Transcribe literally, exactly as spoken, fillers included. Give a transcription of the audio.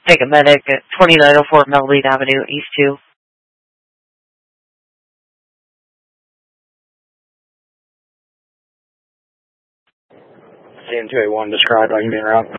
Take a medic at twenty-nine oh four Melville Avenue, East two. C M two eight one described, I can be en route.